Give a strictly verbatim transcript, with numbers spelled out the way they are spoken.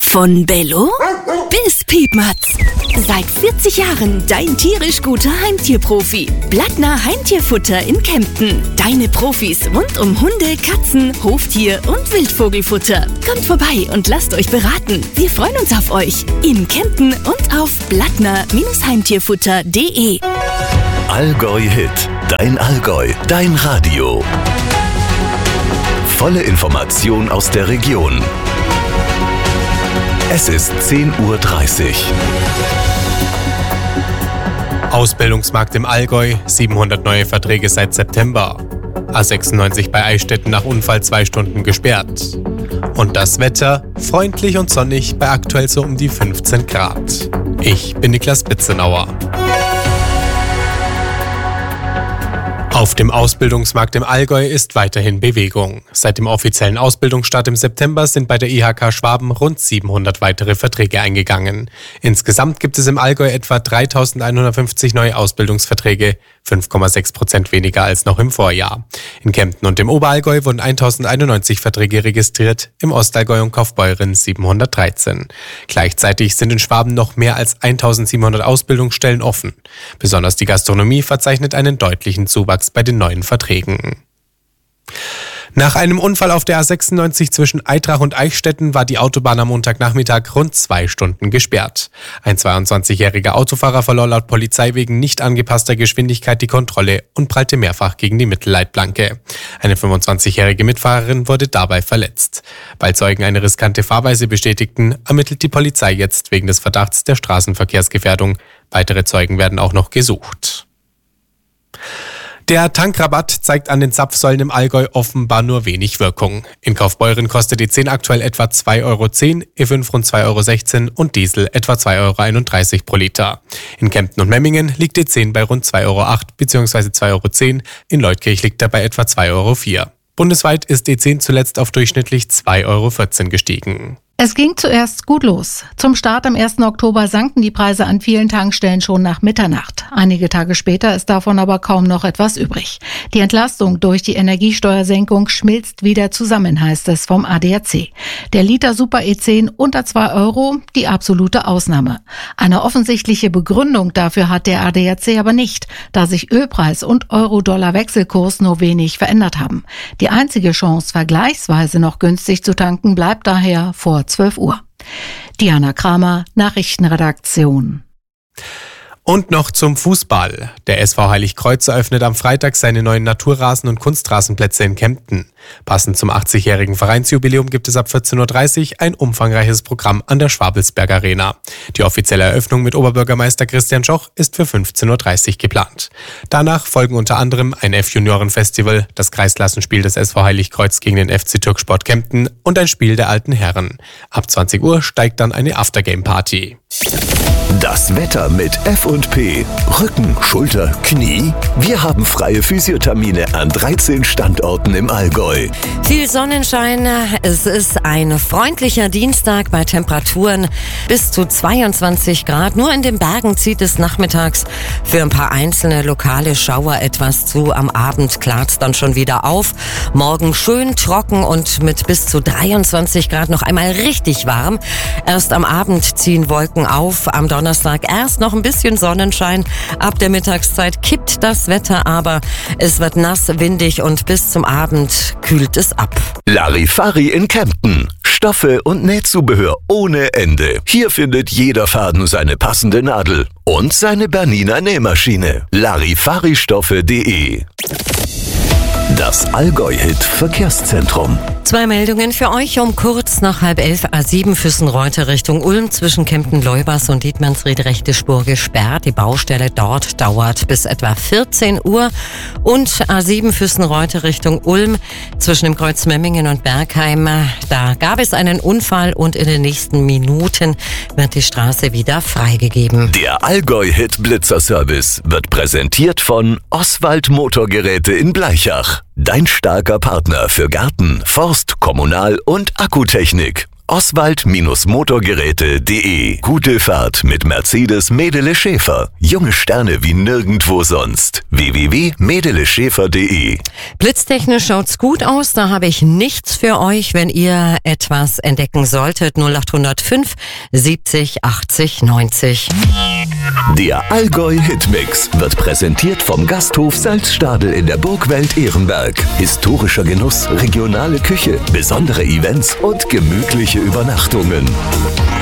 Von Bello bis Piepmatz. Seit vierzig Jahren dein tierisch guter Heimtierprofi. Blattner Heimtierfutter in Kempten. Deine Profis rund um Hunde, Katzen, Hoftier und Wildvogelfutter. Kommt vorbei und lasst euch beraten. Wir freuen uns auf euch in Kempten und auf blattner Heimtierfutter punkt de. Allgäu Hit. Dein Allgäu. Dein Radio. Volle Information aus der Region. Es ist zehn Uhr dreißig. Ausbildungsmarkt im Allgäu, siebenhundert neue Verträge seit September. A sechsundneunzig bei Eichstätten nach Unfall zwei Stunden gesperrt. Und das Wetter, freundlich und sonnig bei aktuell so um die fünfzehn Grad. Ich bin Niklas Bitzenauer. Auf dem Ausbildungsmarkt im Allgäu ist weiterhin Bewegung. Seit dem offiziellen Ausbildungsstart im September sind bei der I H K Schwaben rund siebenhundert weitere Verträge eingegangen. Insgesamt gibt es im Allgäu etwa dreitausendeinhundertfünfzig neue Ausbildungsverträge, fünf Komma sechs Prozent weniger als noch im Vorjahr. In Kempten und im Oberallgäu wurden tausendeinundneunzig Verträge registriert, im Ostallgäu und Kaufbeuren siebenhundertdreizehn. Gleichzeitig sind in Schwaben noch mehr als eintausendsiebenhundert Ausbildungsstellen offen. Besonders die Gastronomie verzeichnet einen deutlichen Zuwachs bei den neuen Verträgen. Nach einem Unfall auf der A sechsundneunzig zwischen Aitrach und Eichstätten war die Autobahn am Montagnachmittag rund zwei Stunden gesperrt. Ein zweiundzwanzigjähriger Autofahrer verlor laut Polizei wegen nicht angepasster Geschwindigkeit die Kontrolle und prallte mehrfach gegen die Mittelleitplanke. Eine fünfundzwanzigjährige Mitfahrerin wurde dabei verletzt. Weil Zeugen eine riskante Fahrweise bestätigten, ermittelt die Polizei jetzt wegen des Verdachts der Straßenverkehrsgefährdung. Weitere Zeugen werden auch noch gesucht. Der Tankrabatt zeigt an den Zapfsäulen im Allgäu offenbar nur wenig Wirkung. In Kaufbeuren kostet E zehn aktuell etwa zwei Euro zehn, E fünf rund zwei Euro sechzehn und Diesel etwa zwei Euro einunddreißig pro Liter. In Kempten und Memmingen liegt E zehn bei rund zwei Euro acht bzw. zwei Euro zehn, in Leutkirch liegt er bei etwa zwei Euro vier. Bundesweit ist E zehn zuletzt auf durchschnittlich zwei Euro vierzehn gestiegen. Es ging zuerst gut los. Zum Start am ersten Oktober sanken die Preise an vielen Tankstellen schon nach Mitternacht. Einige Tage später ist davon aber kaum noch etwas übrig. Die Entlastung durch die Energiesteuersenkung schmilzt wieder zusammen, heißt es vom A D A C. Der Liter Super E zehn unter zwei Euro, die absolute Ausnahme. Eine offensichtliche Begründung dafür hat der A D A C aber nicht, da sich Ölpreis und Euro-Dollar-Wechselkurs nur wenig verändert haben. Die einzige Chance, vergleichsweise noch günstig zu tanken, bleibt daher vor zwölf Uhr. Diana Kramer, Nachrichtenredaktion. Und noch zum Fußball. Der S V Heiligkreuz eröffnet am Freitag seine neuen Naturrasen- und Kunstrasenplätze in Kempten. Passend zum achtzigjährigen Vereinsjubiläum gibt es ab vierzehn Uhr dreißig ein umfangreiches Programm an der Schwabelsberg Arena. Die offizielle Eröffnung mit Oberbürgermeister Christian Schoch ist für fünfzehn Uhr dreißig geplant. Danach folgen unter anderem ein F-Junioren-Festival, das Kreisklassenspiel des S V Heiligkreuz gegen den F C Türksport Kempten und ein Spiel der alten Herren. Ab zwanzig Uhr steigt dann eine Aftergame-Party. Das Wetter mit F und P. Rücken, Schulter, Knie. Wir haben freie Physiothermine an dreizehn Standorten im Allgäu. Viel Sonnenschein. Es ist ein freundlicher Dienstag bei Temperaturen bis zu zweiundzwanzig Grad. Nur in den Bergen zieht es nachmittags für ein paar einzelne lokale Schauer etwas zu. Am Abend klart es dann schon wieder auf. Morgen schön trocken und mit bis zu dreiundzwanzig Grad noch einmal richtig warm. Erst am Abend ziehen Wolken auf. Am Donnerstag erst noch ein bisschen Sonnenschein. Ab der Mittagszeit kippt das Wetter aber. Es wird nass, windig und bis zum Abend kühlt es ab. Larifari in Kempten. Stoffe und Nähzubehör ohne Ende. Hier findet jeder Faden seine passende Nadel und seine Bernina Nähmaschine. Larifaristoffe punkt de. Das Allgäu-Hit Verkehrszentrum. Zwei Meldungen für euch um kurz nach halb elf. A sieben Füssen-Reuter Richtung Ulm zwischen Kempten-Leubers und Dietmannsried rechte Spur gesperrt. Die Baustelle dort dauert bis etwa vierzehn Uhr. Und A sieben Füssen-Reuter Richtung Ulm zwischen dem Kreuz Memmingen und Bergheim. Da gab es einen Unfall und in den nächsten Minuten wird die Straße wieder freigegeben. Der Allgäu-Hit Blitzer-Service wird präsentiert von Oswald Motorgeräte in Bleichach. Dein starker Partner für Garten, Forst, Kommunal- und Akkutechnik. oswald Motorgeräte punkt de. Gute Fahrt mit Mercedes Medele Schäfer. Junge Sterne wie nirgendwo sonst. w w w punkt medele schäfer punkt de. Blitztechnisch schaut's gut aus, da habe ich nichts für euch, wenn ihr etwas entdecken solltet. null acht null fünf siebzig achtzig neunzig. Der Allgäu Hitmix wird präsentiert vom Gasthof Salzstadel in der Burgwelt Ehrenberg. Historischer Genuss, regionale Küche, besondere Events und gemütliche Übernachtungen.